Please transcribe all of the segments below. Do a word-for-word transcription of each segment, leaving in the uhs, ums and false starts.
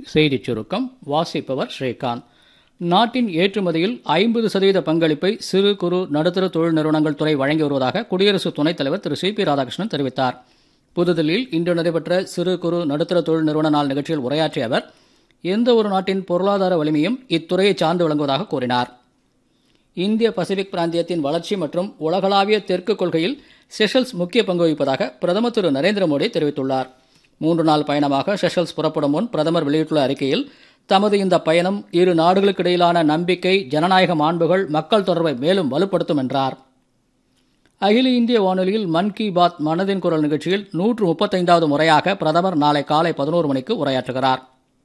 செய்திச் சுருக்கம் வாசிப்பவர் ஸ்ரீகாந்த். நாட்டின் ஏற்றுமதியில் ஐம்பது சதவீத பங்களிப்பை சிறு குறு நடுத்தர தொழில் நிறுவனங்கள் துறை வழங்கி வருவதாக குடியரசு துணைத் தலைவர் திரு சி பி ராதாகிருஷ்ணன் தெரிவித்தார். புதுதில்லியில் இன்று நடைபெற்ற சிறு குறு நடுத்தர தொழில் நிறுவன நாள் நிகழ்ச்சியில் உரையாற்றிய அவர், எந்த ஒரு நாட்டின் பொருளாதார வலிமையும் இத்துறையை சார்ந்து விளங்குவதாக கூறினார். இந்திய பசிபிக் பிராந்தியத்தின் வளர்ச்சி மற்றும் உலகளாவிய தெற்கு கொள்கையில் செஷல்ஸ் முக்கிய பங்கு வகிப்பதாக பிரதமர் திரு நரேந்திர மோடி தெரிவித்துள்ளார். மூன்று நாள் பயணமாக செஷல்ஸ் புறப்படும் முன் பிரதமர் வெளியிட்டுள்ள அறிக்கையில், தமது இந்த பயணம் இரு நாடுகளுக்கிடையிலான நம்பிக்கை, ஜனநாயக மாண்புகள், மக்கள் தொடர்பை மேலும் வலுப்படுத்தும் என்றார். அகில இந்திய வானொலியில் மன் கி பாத் மனதின் குரல் நிகழ்ச்சியில் நூற்று முப்பத்தைந்தாவது முறையாக பிரதமர் நாளை காலை பதினோரு மணிக்கு உரையாற்றுகிறார்.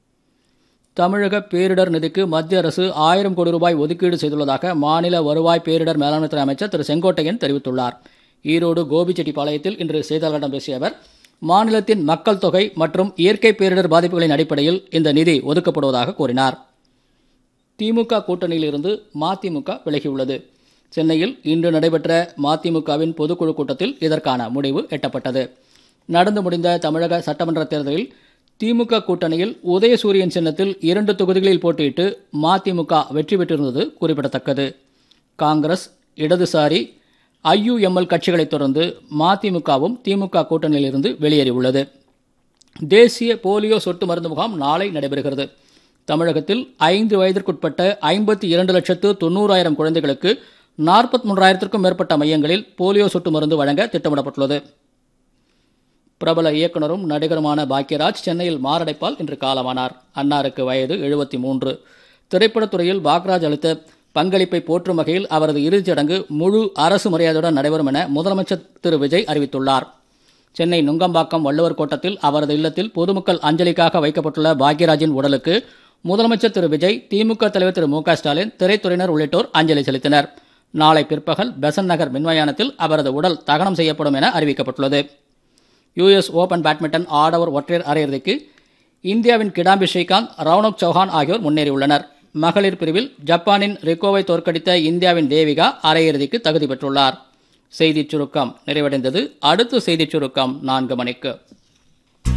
தமிழக பேரிடர் நிதிக்கு மத்திய அரசு ஆயிரம் கோடி ரூபாய் ஒதுக்கீடு செய்துள்ளதாக மாநில வருவாய் பேரிடர் மேலாண்மைத்துறை அமைச்சர் திரு செங்கோட்டையன் தெரிவித்துள்ளார். ஈரோடு கோபிச்செட்டிப்பாளையத்தில் இன்று செய்தியாளர்களிடம் பேசிய அவர், மாநிலத்தின் மக்கள் தொகை மற்றும் இயற்கை பேரிடர் பாதிப்புகளின் அடிப்படையில் இந்த நிதி ஒதுக்கப்படுவதாக கூறினார். திமுக கூட்டணியில் இருந்து மதிமுக விலகியுள்ளது. சென்னையில் இன்று நடைபெற்ற மதிமுகவின் பொதுக்குழு கூட்டத்தில் இதற்கான முடிவு எட்டப்பட்டது. நடந்து முடிந்த தமிழக சட்டமன்ற தேர்தலில் திமுக கூட்டணியில் உதயசூரியன் சின்னத்தில் இரண்டு தொகுதிகளில் போட்டியிட்டு மதிமுக வெற்றி பெற்றிருந்தது குறிப்பிடத்தக்கது. காங்கிரஸ், இடதுசாரி, ஐயுஎம்எல் கட்சிகளைத் தொடர்ந்து மதிமுகவும் திமுக கூட்டணியிலிருந்து வெளியேறியுள்ளது. தேசிய போலியோ சொட்டு மருந்து முகாம் நாளை நடைபெறுகிறது. தமிழகத்தில் ஐந்து வயதிற்குட்பட்ட ஐம்பத்தி இரண்டு லட்சத்து தொன்னூறாயிரம் குழந்தைகளுக்கு நாற்பத்தி மூன்றாயிரத்திற்கும் மேற்பட்ட மையங்களில் போலியோ சொட்டு மருந்து வழங்க திட்டமிடப்பட்டுள்ளது. பிரபல இயக்குநரும் நடிகருமான பாக்யராஜ் சென்னையில் மாரடைப்பால் இன்று காலமானார். அன்னாருக்கு வயது எழுபத்தி மூன்று. திரைப்படத்துறையில் பாக்யராஜ் அளித்த பங்களிப்பை போற்றும் வகையில் அவரது இறுதிச் சடங்கு முழு அரசு மரியாதையுடன் நடைபெறும் என முதலமைச்சர் திரு விஜய் அறிவித்துள்ளார். சென்னை நுங்கம்பாக்கம் வள்ளுவர் கோட்டத்தில் அவரது இல்லத்தில் பொதுமக்கள் அஞ்சலிக்காக வைக்கப்பட்டுள்ள பாக்யராஜின் உடலுக்கு முதலமைச்சர் திரு விஜய், திமுக தலைவர் திரு மு க ஸ்டாலின், திரைத்துறையினர் உள்ளிட்டோர் அஞ்சலி செலுத்தினர். நாளை பிற்பகல் பெசன் நகர் மின்மயானத்தில் அவரது உடல் தகனம் செய்யப்படும் என அறிவிக்கப்பட்டுள்ளது. யுஎஸ் ஓபன் பேட்மிண்டன் ஆடவர் ஒற்றையர் அரையிறுதிக்கு இந்தியாவின் கிடாம்பி ஸ்ரீகாந்த், ரவுனக் சௌஹான் ஆகியோர் முன்னேறியுள்ளனர். மகளிர் பிரிவில் ஜப்பானின் ரிக்கோவை தோற்கடித்த இந்தியாவின் தேவிகா அரையிறுதிக்கு தகுதி பெற்றுள்ளார். செய்திச் சுருக்கம் நிறைவடைந்தது. அடுத்த செய்திச் சுருக்கம் நான்கு மணிக்கு.